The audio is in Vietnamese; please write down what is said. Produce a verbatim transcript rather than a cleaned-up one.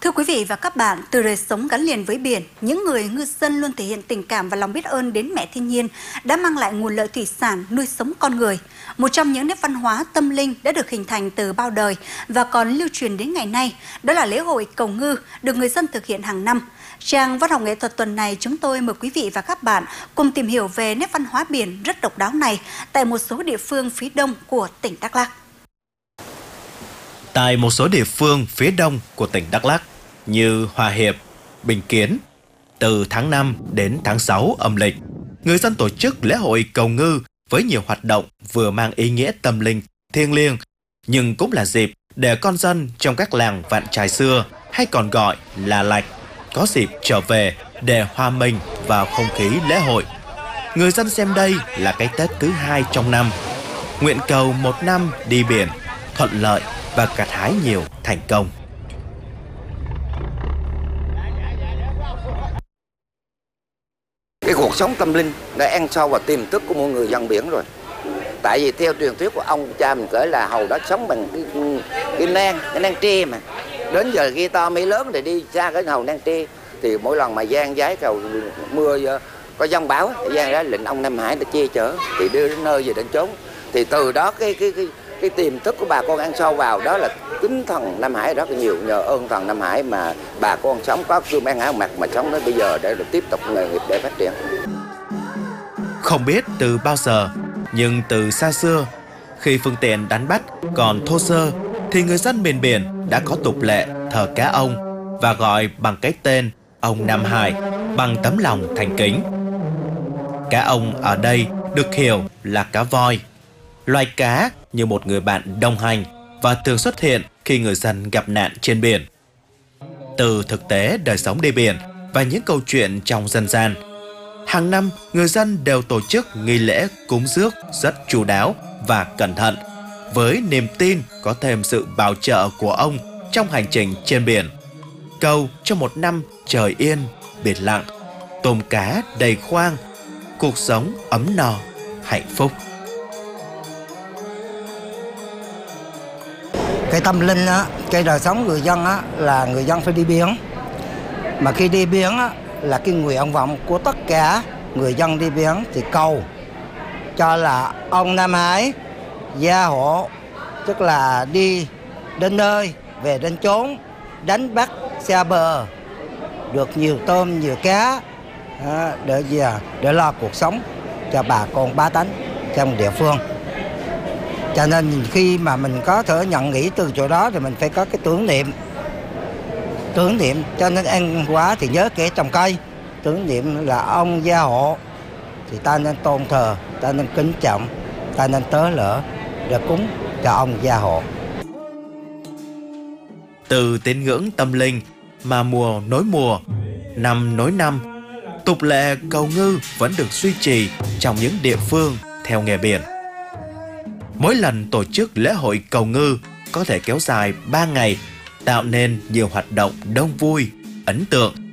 Thưa quý vị và các bạn, từ đời sống gắn liền với biển, những người ngư dân luôn thể hiện tình cảm và lòng biết ơn đến mẹ thiên nhiên đã mang lại nguồn lợi thủy sản nuôi sống con người. Một trong những nét văn hóa tâm linh đã được hình thành từ bao đời và còn lưu truyền đến ngày nay, đó là lễ hội cầu ngư được người dân thực hiện hàng năm. Trang văn học nghệ thuật tuần này, chúng tôi mời quý vị và các bạn cùng tìm hiểu về nét văn hóa biển rất độc đáo này tại một số địa phương phía đông của tỉnh Đắk Lắk. Tại một số địa phương phía đông của tỉnh Đắk Lắk như Hòa Hiệp, Bình Kiến, từ tháng năm đến tháng sáu âm lịch, người dân tổ chức lễ hội cầu ngư với nhiều hoạt động vừa mang ý nghĩa tâm linh, thiêng liêng, nhưng cũng là dịp để con dân trong các làng Vạn Trài xưa hay còn gọi là Lạch có dịp trở về để hòa mình vào không khí lễ hội. Người dân xem đây là cái Tết thứ hai trong năm, nguyện cầu một năm đi biển thuận lợi và gặt hái nhiều thành công. Cái cuộc sống tâm linh đã ăn sâu vào tiềm thức của mỗi người dân biển rồi. Tại vì theo truyền thuyết của ông cha mình kể là hầu đó sống bằng cái, cái nang, cái nang tre mà. Đến giờ khi to mấy lớn thì đi xa cái hầu nang tre. Thì mỗi lần mà giang giái cầu mưa có giông bão, giang ra lệnh ông Nam Hải để che chở, thì đưa đến nơi về đến chốn. Thì từ đó cái cái cái cái tiềm thức của bà con ăn sâu vào đó là kính thần Nam Hải rất là nhiều, nhờ ơn thần Nam Hải mà bà con sống có cơm ăn áo mặc mà sống đến bây giờ để được tiếp tục nghề nghiệp để phát triển. Không biết từ bao giờ, nhưng từ xa xưa, khi phương tiện đánh bắt còn thô sơ, thì người dân miền biển đã có tục lệ thờ cá ông và gọi bằng cái tên ông Nam Hải bằng tấm lòng thành kính. Cá ông ở đây được hiểu là cá voi, loài cá như một người bạn đồng hành và thường xuất hiện khi người dân gặp nạn trên biển. Từ thực tế đời sống đi biển và những câu chuyện trong dân gian, hàng năm người dân đều tổ chức nghi lễ cúng rước rất chu đáo và cẩn thận, với niềm tin có thêm sự bảo trợ của ông trong hành trình trên biển, cầu cho một năm trời yên, biển lặng, tôm cá đầy khoang, cuộc sống ấm no, hạnh phúc. Cái tâm linh á, cái đời sống người dân á, là người dân phải đi biển. Mà khi đi biển á, là cái nguyện vọng của tất cả người dân đi biển thì cầu cho là ông Nam Hải gia hộ, tức là đi đến nơi, về đến chốn, đánh bắt xa bờ, được nhiều tôm, nhiều cá, để về để lo cuộc sống cho bà con bá tánh trong địa phương. Cho nên khi mà mình có thể nhận nghĩ từ chỗ đó thì mình phải có cái tưởng niệm. Tưởng niệm cho nên ăn quá thì nhớ kẻ trồng cây. Tưởng niệm là ông gia hộ thì ta nên tôn thờ, ta nên kính trọng, ta nên tớ lỡ để cúng cho ông gia hộ. Từ tín ngưỡng tâm linh mà mùa nối mùa, năm nối năm, tục lệ cầu ngư vẫn được duy trì trong những địa phương theo nghề biển. Mỗi lần tổ chức lễ hội cầu ngư có thể kéo dài ba ngày, tạo nên nhiều hoạt động đông vui, ấn tượng